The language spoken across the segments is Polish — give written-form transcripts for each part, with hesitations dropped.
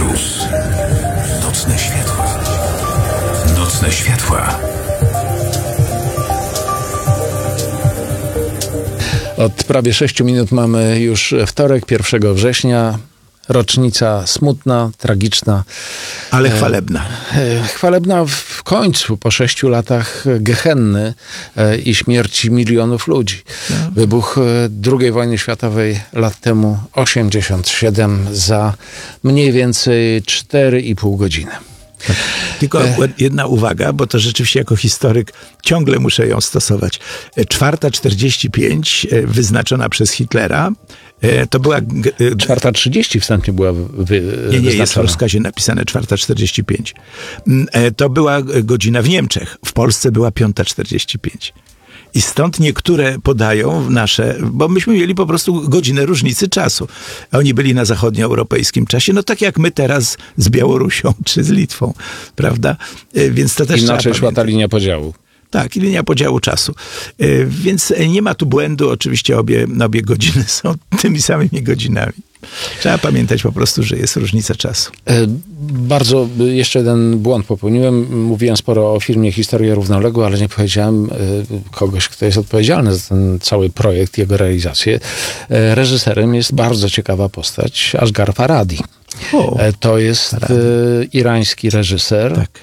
Plus. Nocne światła. Nocne światła. Od prawie 6 minut mamy już wtorek, 1 września. Rocznica smutna, tragiczna. Ale chwalebna. Chwalebna w końcu, po 6 latach gehenny i śmierci milionów ludzi. No. Wybuch II wojny światowej lat temu 87 za mniej więcej 4,5 godziny. Tak. Tylko jedna uwaga, bo to rzeczywiście jako historyk ciągle muszę ją stosować. 4:45 wyznaczona przez Hitlera, to była... 4:30 wstępnie była Nie, jest w rozkazie napisane 4:45. To była godzina w Niemczech. W Polsce była 5:45. I stąd niektóre podają nasze, bo myśmy mieli po prostu godzinę różnicy czasu. Oni byli na zachodnioeuropejskim czasie, no tak jak my teraz z Białorusią czy z Litwą, prawda? Więc to też inaczej szła ta linia podziału. Tak, i linia podziału czasu. Więc nie ma tu błędu, oczywiście obie godziny są tymi samymi godzinami. Trzeba pamiętać po prostu, że jest różnica czasu. Bardzo jeszcze jeden błąd popełniłem. Mówiłem sporo o filmie Historia równoległa, ale nie powiedziałem kogoś, kto jest odpowiedzialny za ten cały projekt, jego realizację. Reżyserem jest bardzo ciekawa postać, Asghar Farhadi. To jest irański reżyser. Tak.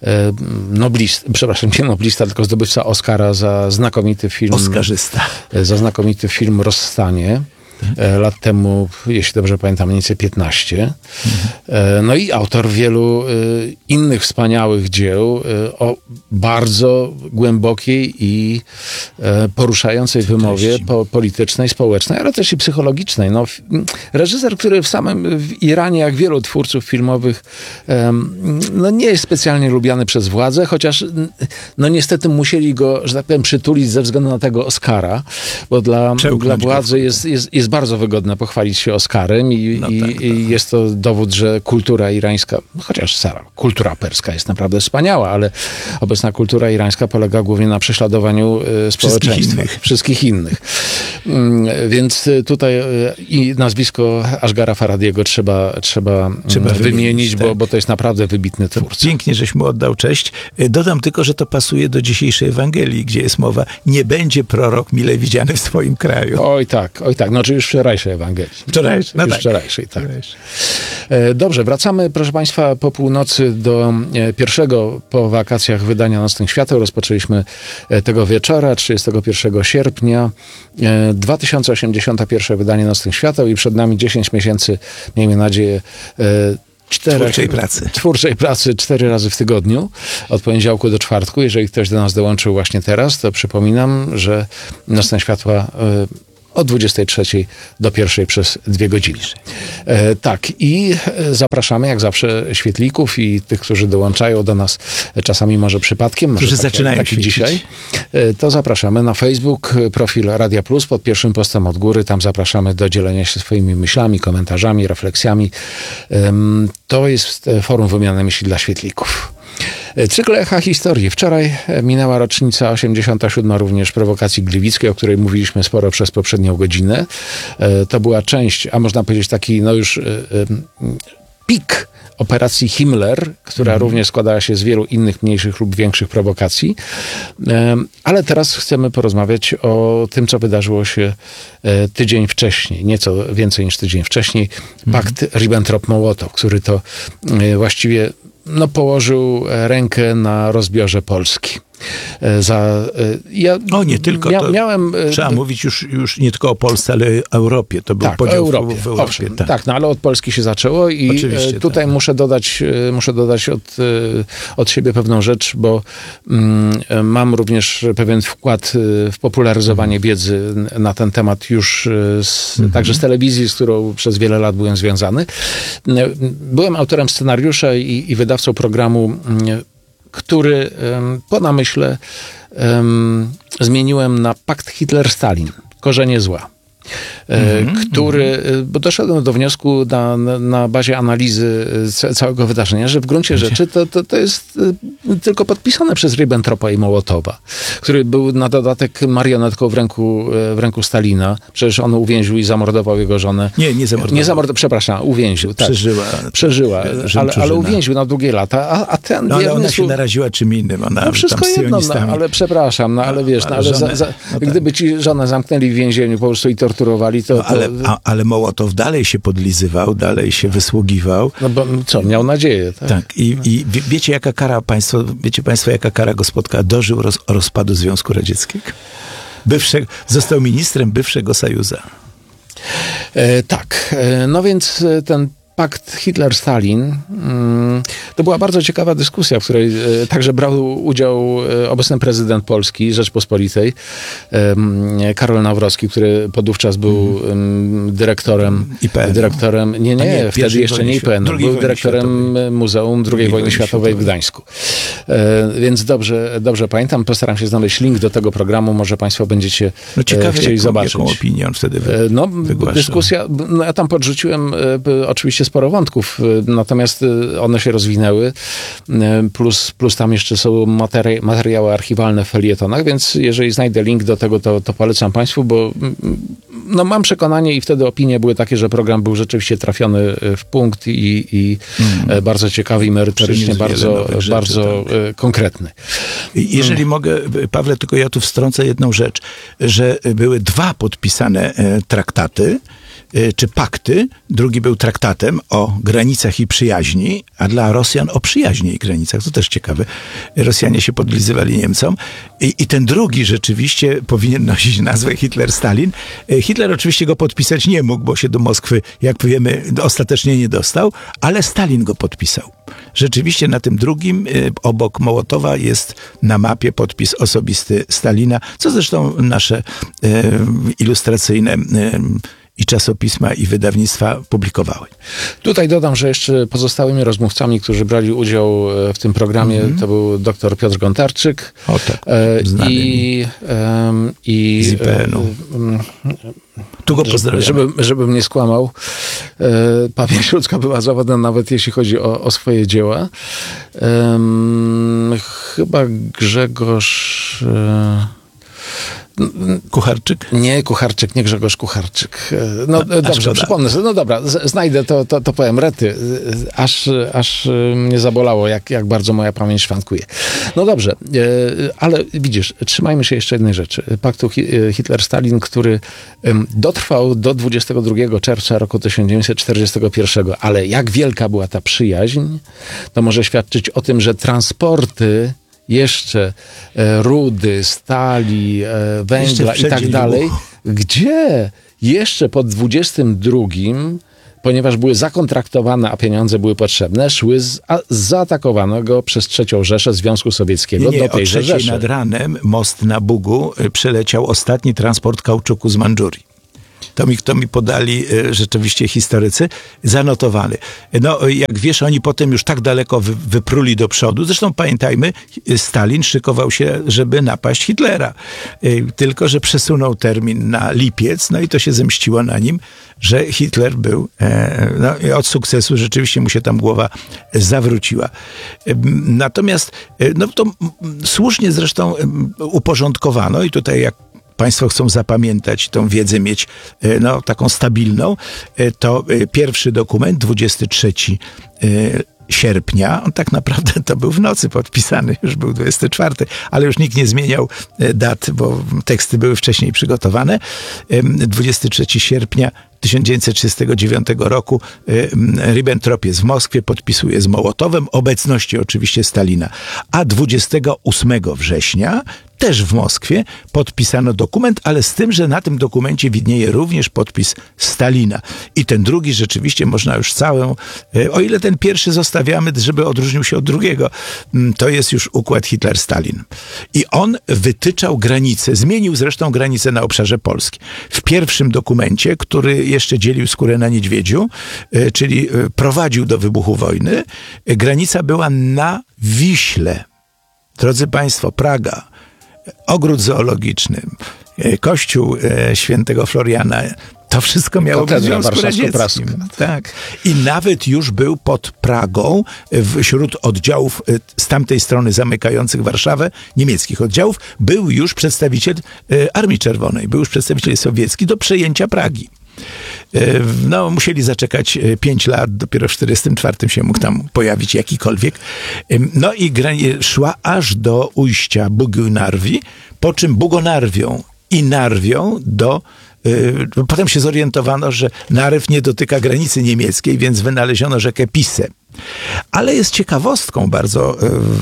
Nie noblista, tylko zdobywca Oscara za znakomity film. Oskarzysta. Za znakomity film Rozstanie. Lat temu, jeśli dobrze pamiętam, mniej więcej 15. No i autor wielu innych wspaniałych dzieł o bardzo głębokiej i poruszającej wymowie politycznej, społecznej, ale też i psychologicznej. No, reżyser, który w Iranie, jak wielu twórców filmowych, no nie jest specjalnie lubiany przez władzę, chociaż no niestety musieli go, że tak powiem, przytulić ze względu na tego Oscara, bo dla władzy jest bardzo wygodne pochwalić się Oscarem i jest to dowód, że kultura irańska, chociaż kultura perska jest naprawdę wspaniała, ale obecna kultura irańska polega głównie na prześladowaniu społeczeństwa. Wszystkich innych. Więc tutaj i nazwisko Asghara Farhadiego trzeba wymienić, tak. bo to jest naprawdę wybitny twórca. Pięknie, żeś mu oddał cześć. Dodam tylko, że to pasuje do dzisiejszej Ewangelii, gdzie jest mowa, nie będzie prorok mile widziany w swoim kraju. Oj tak. No, czy już wczorajszej Ewangelii. Wczorajszej, tak. Dobrze, wracamy, proszę Państwa, po północy do pierwszego po wakacjach wydania Nocnych Świateł. Rozpoczęliśmy tego wieczora, 31 sierpnia, 2081 wydanie Nocnych Świateł i przed nami 10 miesięcy, miejmy nadzieję, twórczej pracy 4 razy w tygodniu, od poniedziałku do czwartku. Jeżeli ktoś do nas dołączył właśnie teraz, to przypominam, że Nocne Światła od 23 do 1 przez 2 godziny. Tak, i zapraszamy jak zawsze świetlików i tych, którzy dołączają do nas czasami może przypadkiem, którzy zaczynają taki dzisiaj, to zapraszamy na Facebook, profil Radia Plus pod pierwszym postem od góry. Tam zapraszamy do dzielenia się swoimi myślami, komentarzami, refleksjami. To jest forum wymiany myśli dla świetlików. Cykl Echa Historii. Wczoraj minęła rocznica 87 również prowokacji gliwickiej, o której mówiliśmy sporo przez poprzednią godzinę. To była część, a można powiedzieć taki już pik operacji Himmler, która również składała się z wielu innych mniejszych lub większych prowokacji. Ale teraz chcemy porozmawiać o tym, co wydarzyło się tydzień wcześniej, nieco więcej niż tydzień wcześniej. Pakt Ribbentrop-Mołotow, który to właściwie położył rękę na rozbiorze Polski. Nie tylko. Trzeba mówić już nie tylko o Polsce, ale o Europie. To był podział w Europie. Owszem, tak, ale od Polski się zaczęło i oczywiście, tutaj muszę dodać od siebie pewną rzecz, bo mam również pewien wkład w popularyzowanie wiedzy na ten temat już także z telewizji, z którą przez wiele lat byłem związany. Byłem autorem scenariusza i wydawcą programu, który po namyśle zmieniłem na Pakt Hitler-Stalin. Korzenie zła. który, bo doszedłem do wniosku na bazie analizy całego wydarzenia, że w gruncie rzeczy to jest tylko podpisane przez Ribbentropa i Mołotowa, który był na dodatek marionetką w ręku Stalina. Przecież on uwięził i zamordował jego żonę. Nie zamordował. Przepraszam, uwięził. Tak. Przeżyła. Ale uwięził na długie lata, a ten ale ona się naraziła czym innym. Ona wszystko tam z jedno, sionistami. Przepraszam, ale wiesz, gdyby ci żonę zamknęli w więzieniu po prostu i torturowali, to... Ale Mołotow dalej się podlizywał, dalej się wysługiwał. No bo co, miał nadzieję. Tak, i wiecie państwo, jaka kara go spotkała? Dożył rozpadu Związku Radzieckiego. Został ministrem bywszego Sojuza. Tak, no więc ten pakt Hitler-Stalin to była bardzo ciekawa dyskusja, w której także brał udział obecny prezydent Polski Rzeczpospolitej, Karol Nawrocki, który podówczas był dyrektorem IPN. Wtedy jeszcze nie IPN, był dyrektorem Muzeum II Wojny Światowej w Gdańsku. Więc dobrze pamiętam, postaram się znaleźć link do tego programu, może państwo będziecie chcieli zobaczyć. Jaką opinię on wtedy wygłaszał? Dyskusja, ja tam podrzuciłem oczywiście sporo wątków, natomiast one się rozwinęły, plus tam jeszcze są materiały archiwalne w felietonach, więc jeżeli znajdę link do tego, to polecam państwu, bo mam przekonanie i wtedy opinie były takie, że program był rzeczywiście trafiony w punkt i bardzo ciekawy i merytorycznie bardzo konkretny. Jeżeli mogę, Pawle, tylko ja tu wstrącę jedną rzecz, że były 2 podpisane traktaty, czy pakty. Drugi był traktatem o granicach i przyjaźni, a dla Rosjan o przyjaźni i granicach. To też ciekawe. Rosjanie się podlizywali Niemcom. I ten drugi rzeczywiście powinien nosić nazwę Hitler-Stalin. Hitler oczywiście go podpisać nie mógł, bo się do Moskwy, jak wiemy, ostatecznie nie dostał, ale Stalin go podpisał. Rzeczywiście na tym drugim, obok Mołotowa, jest na mapie podpis osobisty Stalina, co zresztą nasze ilustracyjne i czasopisma, i wydawnictwa publikowały. Tutaj dodam, że jeszcze pozostałymi rozmówcami, którzy brali udział w tym programie, to był dr Piotr Gontarczyk i z IPN-u. Tu go pozdrawiam. Żebym nie skłamał, pamięć ludzka była zawodna, nawet jeśli chodzi o swoje dzieła. Chyba Grzegorz... Kucharczyk? Nie, Kucharczyk, nie Grzegorz Kucharczyk. Dobrze, przypomnę sobie. No dobra, znajdę to powiem, rety. Aż mnie zabolało, jak bardzo moja pamięć szwankuje. No dobrze, ale widzisz, trzymajmy się jeszcze jednej rzeczy. Paktu Hitler-Stalin, który dotrwał do 22 czerwca roku 1941, ale jak wielka była ta przyjaźń, to może świadczyć o tym, że transporty jeszcze rudy, stali, węgla i tak dalej, gdzie jeszcze po 22, ponieważ były zakontraktowane, a pieniądze były potrzebne, szły z zaatakowanego przez III Rzeszę Związku Sowieckiego do tejże Rzeszy. O 3:00 nad ranem most na Bugu przeleciał ostatni transport kauczuku z Mandżurii. To mi podali rzeczywiście historycy, zanotowany. No, jak wiesz, oni potem już tak daleko wypruli do przodu. Zresztą pamiętajmy, Stalin szykował się, żeby napaść Hitlera. Tylko że przesunął termin na lipiec, no i to się zemściło na nim, że Hitler był, od sukcesu rzeczywiście mu się tam głowa zawróciła. Natomiast, to słusznie zresztą uporządkowano i tutaj jak państwo chcą zapamiętać, tą wiedzę mieć taką stabilną, to pierwszy dokument, 23 sierpnia, on tak naprawdę to był w nocy podpisany, już był 24, ale już nikt nie zmieniał dat, bo teksty były wcześniej przygotowane. 23 sierpnia 1939 roku Ribbentrop jest w Moskwie, podpisuje z Mołotowem, obecności oczywiście Stalina. A 28 września też w Moskwie podpisano dokument, ale z tym, że na tym dokumencie widnieje również podpis Stalina. I ten drugi rzeczywiście można już całą, o ile ten pierwszy zostawiamy, żeby odróżnił się od drugiego, to jest już układ Hitler-Stalin. I on wytyczał granice, zmienił zresztą granice na obszarze Polski. W pierwszym dokumencie, który jeszcze dzielił skórę na niedźwiedziu, czyli prowadził do wybuchu wojny, granica była na Wiśle. Drodzy państwo, Praga, ogród zoologiczny, kościół świętego Floriana, to wszystko miało być w Związku Radzieckim. Tak. I nawet już był pod Pragą wśród oddziałów z tamtej strony zamykających Warszawę, niemieckich oddziałów, był już przedstawiciel Armii Czerwonej, był już przedstawiciel sowiecki do przejęcia Pragi. No, musieli zaczekać 5 lat, dopiero w 1944 się mógł tam pojawić jakikolwiek. No i szła aż do ujścia Bugonarwi, po czym Bugonarwią i Narwią potem się zorientowano, że Narew nie dotyka granicy niemieckiej, więc wynaleziono rzekę Pisse. Ale jest ciekawostką bardzo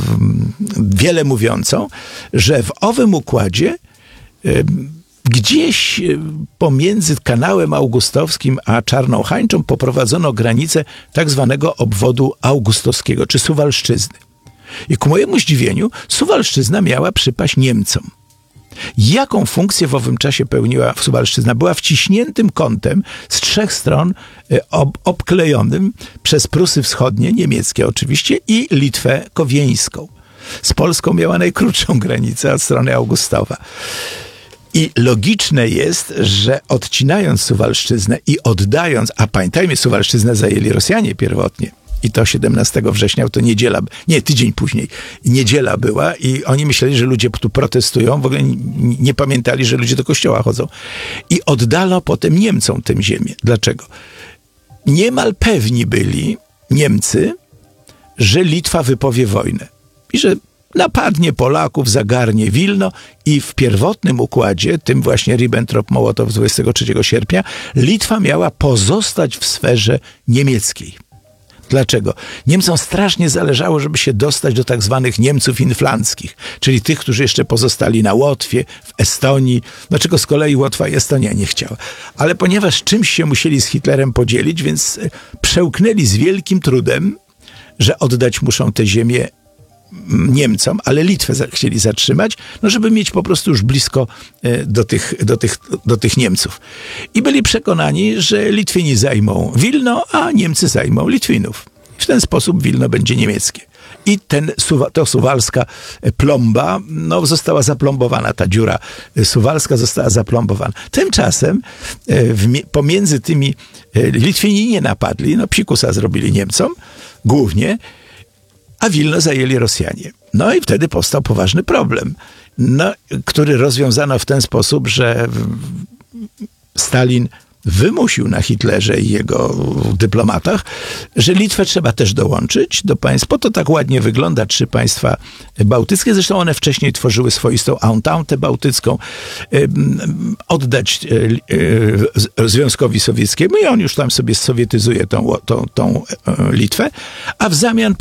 wiele mówiącą, że w owym układzie gdzieś pomiędzy kanałem augustowskim a Czarną Hańczą poprowadzono granicę tak zwanego obwodu augustowskiego, czy Suwalszczyzny. I ku mojemu zdziwieniu Suwalszczyzna miała przypaść Niemcom. Jaką funkcję w owym czasie pełniła Suwalszczyzna? Była wciśniętym kątem z 3 stron obklejonym przez Prusy Wschodnie, niemieckie oczywiście, i Litwę Kowieńską. Z Polską miała najkrótszą granicę od strony Augustowa. I logiczne jest, że odcinając Suwalszczyznę i oddając, a pamiętajmy, Suwalszczyznę zajęli Rosjanie pierwotnie, i to 17 września, to niedziela, nie, tydzień później, niedziela była i oni myśleli, że ludzie tu protestują, w ogóle nie pamiętali, że ludzie do kościoła chodzą. I oddano potem Niemcom tę ziemię. Dlaczego? Niemal pewni byli Niemcy, że Litwa wypowie wojnę i że napadnie Polaków, zagarnie Wilno i w pierwotnym układzie, tym właśnie Ribbentrop-Mołotow z 23 sierpnia, Litwa miała pozostać w sferze niemieckiej. Dlaczego? Niemcom strasznie zależało, żeby się dostać do tak zwanych Niemców inflanckich, czyli tych, którzy jeszcze pozostali na Łotwie, w Estonii, czego z kolei Łotwa i Estonia nie chciała. Ale ponieważ czymś się musieli z Hitlerem podzielić, więc przełknęli z wielkim trudem, że oddać muszą tę ziemię Niemcom, ale Litwę chcieli zatrzymać, żeby mieć po prostu już blisko do tych Niemców. I byli przekonani, że Litwini zajmą Wilno, a Niemcy zajmą Litwinów. W ten sposób Wilno będzie niemieckie. I to suwalska plomba, została zaplombowana, ta dziura suwalska została zaplombowana. Tymczasem pomiędzy tymi Litwini nie napadli, psikusa zrobili Niemcom, głównie, a Wilno zajęli Rosjanie. No i wtedy powstał poważny problem, który rozwiązano w ten sposób, że Stalin wymusił na Hitlerze i jego dyplomatach, że Litwę trzeba też dołączyć do państw. Po to tak ładnie wygląda 3 państwa bałtyckie. Zresztą one wcześniej tworzyły swoistą ententę bałtycką. Oddać Związkowi Sowieckiemu i on już tam sobie sowietyzuje tą Litwę, a w zamian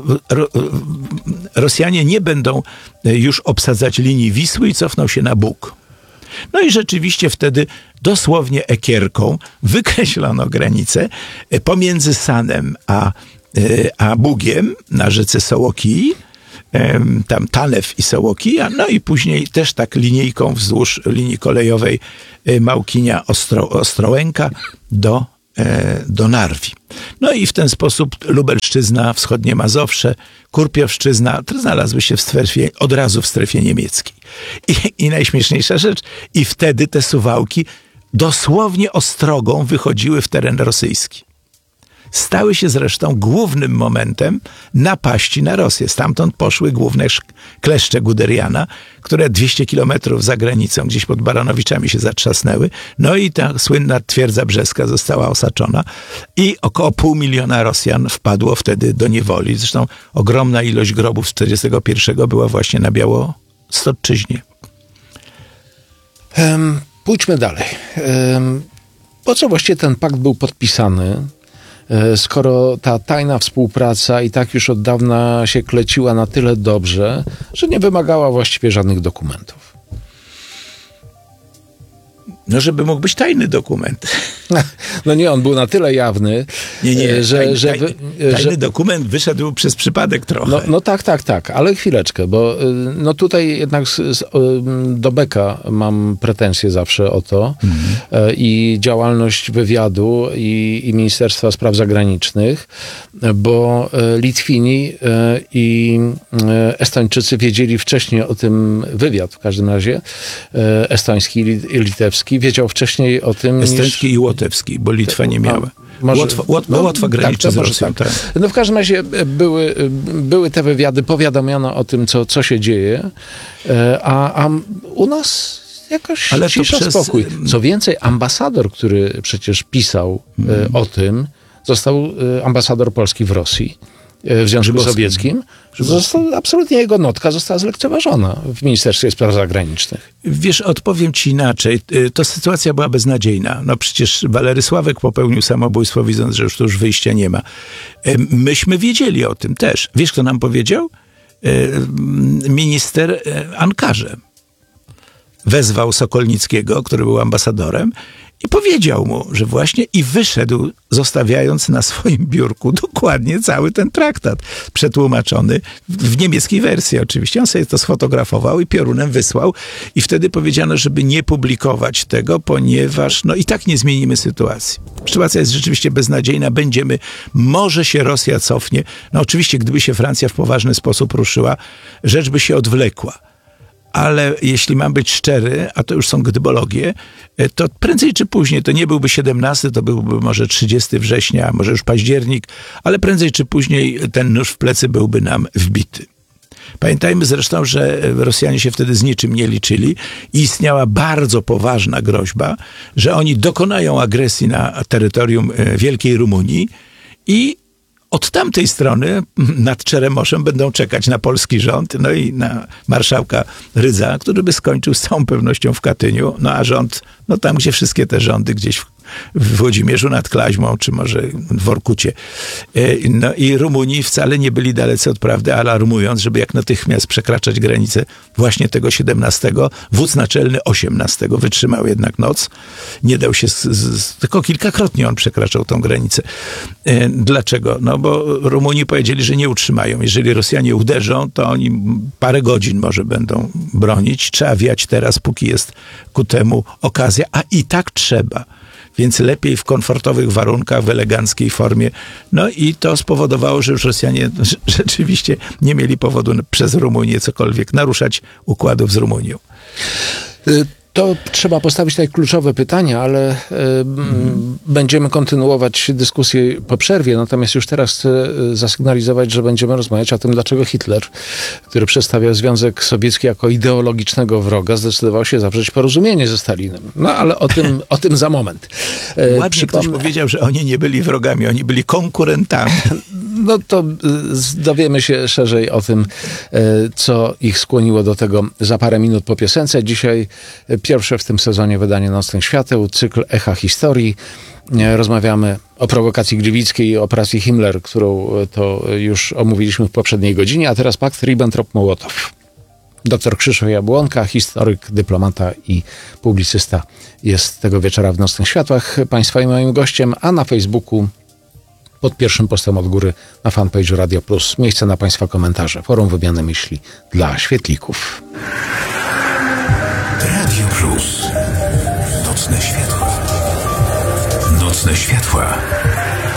Rosjanie nie będą już obsadzać linii Wisły i cofną się na Bug. No i rzeczywiście wtedy dosłownie ekierką wykreślono granicę pomiędzy Sanem a Bugiem na rzece Sołokii, tam Tanew i Sołokija, no i później też tak linijką wzdłuż linii kolejowej Małkinia Ostrołęka do Narwi. No i w ten sposób Lubelszczyzna, wschodnie Mazowsze, Kurpiowszczyzna znalazły się od razu w strefie niemieckiej. I najśmieszniejsza rzecz, i wtedy te Suwałki dosłownie ostrogą wychodziły w teren rosyjski. Stały się zresztą głównym momentem napaści na Rosję. Stamtąd poszły główne kleszcze Guderiana, które 200 kilometrów za granicą, gdzieś pod Baranowiczami się zatrzasnęły. No i ta słynna twierdza brzeska została osaczona i około 500 000 Rosjan wpadło wtedy do niewoli. Zresztą ogromna ilość grobów z 1941 była właśnie na Białostoczyźnie. Pójdźmy dalej. Po co właściwie ten pakt był podpisany, skoro ta tajna współpraca i tak już od dawna się kleciła na tyle dobrze, że nie wymagała właściwie żadnych dokumentów? No, żeby mógł być tajny dokument. No nie, on był na tyle jawny, tajny dokument wyszedł przez przypadek trochę. No tak, ale chwileczkę, bo no tutaj jednak do Beka mam pretensje zawsze o to i działalność wywiadu i Ministerstwa Spraw Zagranicznych, bo Litwini i Estończycy wiedzieli wcześniej o tym, wywiad w każdym razie, estoński i litewski, wiedział wcześniej o tym estoński i łotewski, bo Litwa nie miała. Łotwa graniczy z Rosją. Tak. No w każdym razie były te wywiady, powiadomiono o tym, co się dzieje, a u nas jakoś cisza, spokój. Co więcej, ambasador, który przecież pisał o tym, został ambasador Polski w Rosji, w Związku Sowieckim, absolutnie jego notka została zlekceważona w Ministerstwie Spraw Zagranicznych. Wiesz, odpowiem ci inaczej. To sytuacja była beznadziejna. No przecież Walery Sławek popełnił samobójstwo, widząc, że już wyjścia nie ma. Myśmy wiedzieli o tym też. Wiesz, kto nam powiedział? Minister Ankarze. Wezwał Sokolnickiego, który był ambasadorem, i powiedział mu, że właśnie i wyszedł, zostawiając na swoim biurku dokładnie cały ten traktat, przetłumaczony w niemieckiej wersji oczywiście. On sobie to sfotografował i piorunem wysłał i wtedy powiedziano, żeby nie publikować tego, ponieważ no i tak nie zmienimy sytuacji. Sytuacja jest rzeczywiście beznadziejna, może się Rosja cofnie. No oczywiście, gdyby się Francja w poważny sposób ruszyła, rzecz by się odwlekła. Ale jeśli mam być szczery, a to już są gdybologie, to prędzej czy później, to nie byłby 17, to byłby może 30 września, może już październik, ale prędzej czy później ten nóż w plecy byłby nam wbity. Pamiętajmy zresztą, że Rosjanie się wtedy z niczym nie liczyli i istniała bardzo poważna groźba, że oni dokonają agresji na terytorium Wielkiej Rumunii i od tamtej strony nad Czeremoszem będą czekać na polski rząd, no i na marszałka Rydza, który by skończył z całą pewnością w Katyniu, no a rząd, no tam gdzie wszystkie te rządy gdzieś w Włodzimierzu nad Klaźmą, czy może w Orkucie. No i Rumuni wcale nie byli dalece od prawdy, alarmując, żeby jak natychmiast przekraczać granicę właśnie tego 17. Wódz naczelny 18. wytrzymał jednak noc. Nie dał się, tylko kilkakrotnie on przekraczał tą granicę. Dlaczego? No bo Rumuni powiedzieli, że nie utrzymają. Jeżeli Rosjanie uderzą, to oni parę godzin może będą bronić. Trzeba wiać teraz, póki jest ku temu okazja, a i tak trzeba. Więc lepiej w komfortowych warunkach, w eleganckiej formie. No i to spowodowało, że już Rosjanie rzeczywiście nie mieli powodu przez Rumunię cokolwiek naruszać układów z Rumunią. To trzeba postawić tutaj kluczowe pytania, ale będziemy kontynuować dyskusję po przerwie. Natomiast już teraz chcę zasygnalizować, że będziemy rozmawiać o tym, dlaczego Hitler, który przedstawiał Związek Sowiecki jako ideologicznego wroga, zdecydował się zawrzeć porozumienie ze Stalinem. No ale o tym za moment. Ładnie ktoś powiedział, że oni nie byli wrogami, oni byli konkurentami. No to dowiemy się szerzej o tym, co ich skłoniło do tego za parę minut po piosence. Dzisiaj pierwsze w tym sezonie wydanie Nocnych Świateł, cykl Echa Historii. Rozmawiamy o prowokacji gliwickiej i operacji Himmler, którą to już omówiliśmy w poprzedniej godzinie, a teraz pakt Ribbentrop-Mołotow. Dr Krzysztof Jabłonka, historyk, dyplomata i publicysta jest tego wieczora w Nocnych Światłach Państwa i moim gościem, a na Facebooku pod pierwszym postem od góry na fanpage'u Radio Plus miejsce na Państwa komentarze. Forum wymiany myśli dla świetlików. Radio Plus. Nocne światła. Nocne światła.